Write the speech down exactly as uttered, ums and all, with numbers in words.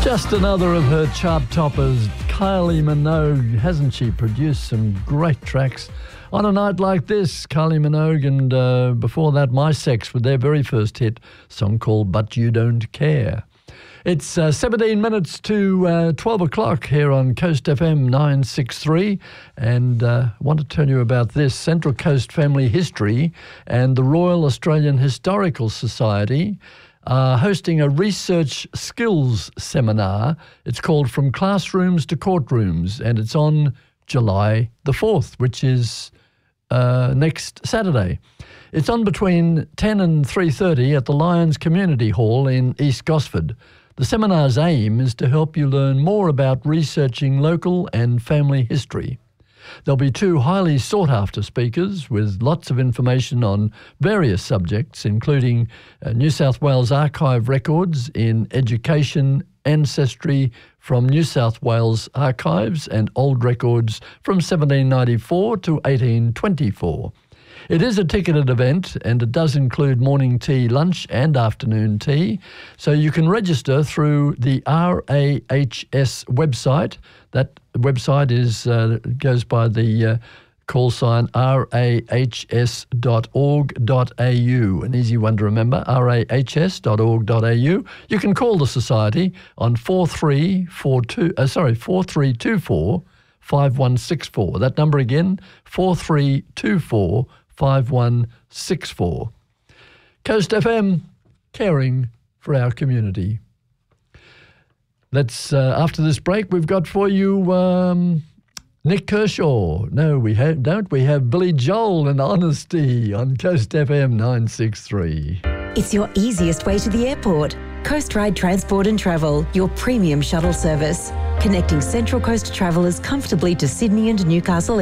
Just another of her chart toppers. Kylie Minogue, hasn't she produced some great tracks? On a night like this, Kylie Minogue and uh, before that, My Sex with their very first hit, song called But You Don't Care. It's uh, seventeen minutes to uh, twelve o'clock here on Coast F M nine sixty-three, and uh, I want to tell you about this. Central Coast Family History and the Royal Australian Historical Society are hosting a research skills seminar. It's called From Classrooms to Courtrooms, and it's on July the fourth, which is uh, next Saturday. It's on between ten and three thirty at the Lions Community Hall in East Gosford. The seminar's aim is to help you learn more about researching local and family history. There'll be two highly sought-after speakers with lots of information on various subjects, including uh, New South Wales archive records in education, ancestry from New South Wales archives, and old records from seventeen ninety-four to eighteen twenty-four. It is a ticketed event, and it does include morning tea, lunch and afternoon tea. So you can register through the R A H S website. That website is uh, goes by the uh, call sign r a h s dot org dot a u. An easy one to remember, r a h s dot org dot a u. You can call the Society on four three four two, uh, sorry, four three two four, five one six four. That number again, four three two four, five one six four. Coast F M, caring for our community. Let's, uh, after this break, we've got for you um, Nick Kershaw. No, we have, don't. We have Billy Joel and Honesty on Coast F M nine sixty-three. It's your easiest way to the airport. Coast Ride Transport and Travel, your premium shuttle service, connecting Central Coast travellers comfortably to Sydney and Newcastle